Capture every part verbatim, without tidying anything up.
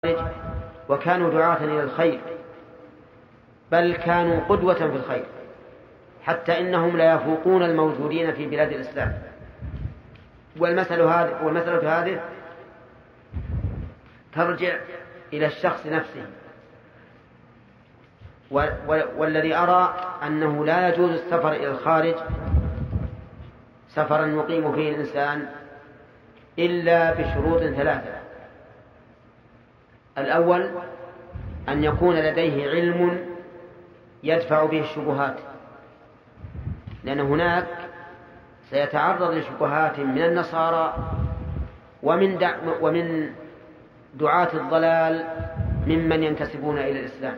وكانوا دعاة إلى الخير، بل كانوا قدوة في الخير، حتى إنهم لا يفوقون الموجودين في بلاد الإسلام. والمثل هذه والمثلة هذه ترجع إلى الشخص نفسه. والذي أرى أنه لا يجوز السفر إلى الخارج سفرا يقيم فيه الإنسان إلا بشروط ثلاثة. الأول أن يكون لديه علم يدفع به الشبهات، لأن هناك سيتعرض لشبهات من النصارى ومن, دع ومن دعاة الضلال ممن ينتسبون إلى الإسلام،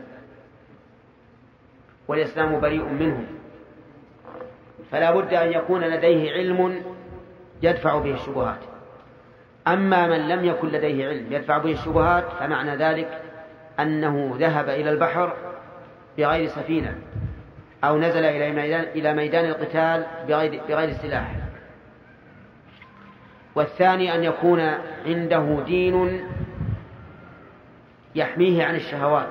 والإسلام بريء منهم، فلا بد أن يكون لديه علم يدفع به الشبهات. أما من لم يكن لديه علم يدفع به الشبهات فمعنى ذلك أنه ذهب إلى البحر بغير سفينة، أو نزل إلى ميدان, إلى ميدان القتال بغير, بغير سلاح. والثاني أن يكون عنده دين يحميه عن الشهوات،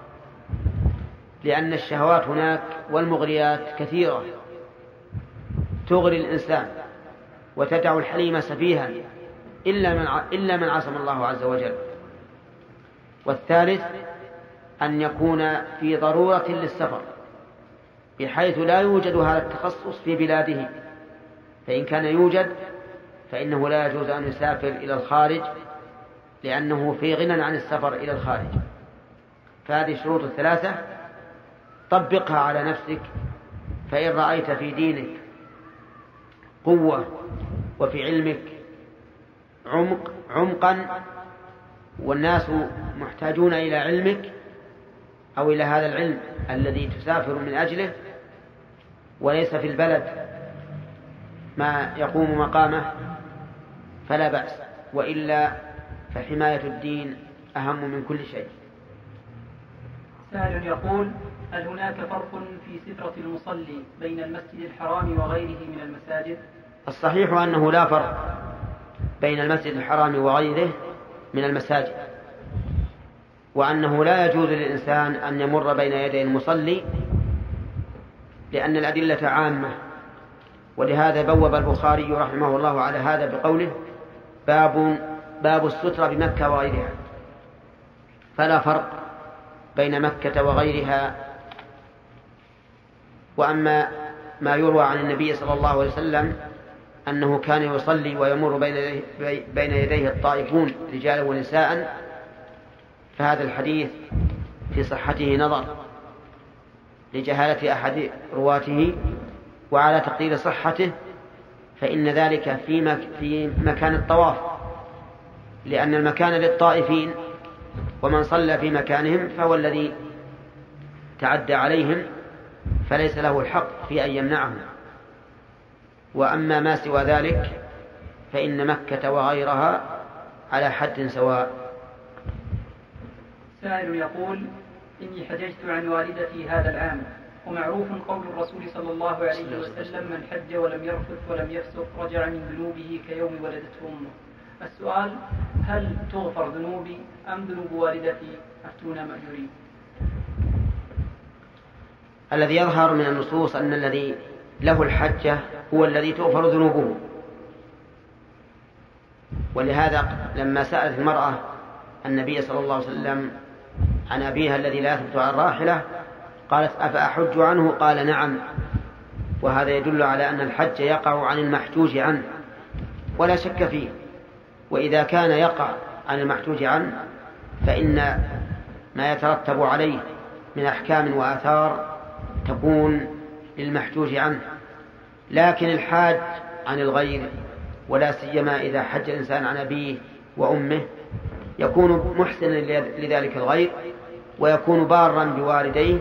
لأن الشهوات هناك والمغريات كثيرة تغري الإنسان وتدع الحليم سفيها إلا من, إلا من عصم الله عز وجل. والثالث أن يكون في ضرورة للسفر بحيث لا يوجد هذا التخصص في بلاده، فإن كان يوجد فإنه لا يجوز أن يسافر إلى الخارج، لأنه في غنى عن السفر إلى الخارج. فهذه الشروط الثلاثة طبقها على نفسك، فإن رأيت في دينك قوة وفي علمك عمق عمقا والناس محتاجون إلى علمك أو إلى هذا العلم الذي تسافر من أجله، وليس في البلد ما يقوم مقامه، فلا بأس، وإلا فحماية الدين أهم من كل شيء. سائل يقول: هل هناك فرق في سترة المصلي بين المسجد الحرام وغيره من المساجد؟ الصحيح أنه لا فرق بين المسجد الحرام وغيره من المساجد، وأنه لا يجوز للإنسان أن يمر بين يدي المصلي، لأن الأدلة عامة. ولهذا بوب البخاري رحمه الله على هذا بقوله: باب, باب السترة بمكة وغيرها. فلا فرق بين مكة وغيرها. وأما ما يروى عن النبي صلى الله عليه وسلم أنه كان يصلي ويمر بين يديه الطائفون رجالا ونساء، فهذا الحديث في صحته نظر لجهالة أحد رواته، وعلى تقدير صحته فإن ذلك في مكان الطواف، لأن المكان للطائفين، ومن صلى في مكانهم فهو الذي تعدى عليهم، فليس له الحق في أن يمنعهم. وأما ما سوى ذلك فإن مكة وغيرها على حد سواء. سائل يقول: إني حججت عن والدتي هذا العام، ومعروف قول الرسول صلى الله عليه وسلم: من حج ولم يرفث ولم يفسق رجع من ذنوبه كيوم ولدته أمه. السؤال: هل تغفر ذنوبي أم ذنوب والدتي؟ أفتونا مأجورين. الذي يظهر من النصوص أن الذي له الحجة هو الذي تغفر ذنوبه، ولهذا لما سألت المرأة النبي صلى الله عليه وسلم عن أبيها الذي لا يثبت على الراحلة قالت: أفأحج عنه؟ قال: نعم. وهذا يدل على أن الحج يقع عن المحجوج عنه ولا شك فيه. وإذا كان يقع عن المحجوج عنه فإن ما يترتب عليه من أحكام وآثار تكون للمحجوج عنه. لكن الحاج عن الغير، ولا سيما إذا حج الإنسان عن أبيه وأمه، يكون محسنا لذلك الغير ويكون بارا بوالديه،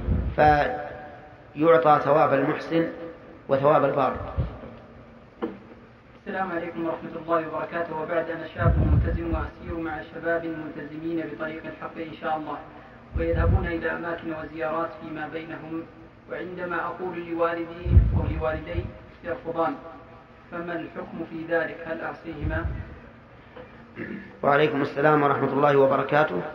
فيعطى ثواب المحسن وثواب البار. السلام عليكم ورحمة الله وبركاته. وبعد أنا شاب ملتزم وأسير مع شباب ملتزمين بطريق الحق إن شاء الله، ويذهبون إلى أماكن وزيارات فيما بينهم، وعندما أقول لوالدي أو لوالدي يرفضان، فما الحكم في ذلك؟ هل أعصيهما؟ وعليكم السلام ورحمة الله وبركاته.